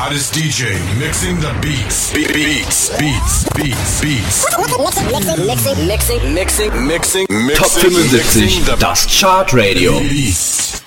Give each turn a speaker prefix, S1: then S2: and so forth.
S1: hottest DJ mixing the beats.
S2: Top 75, das Chart Radio.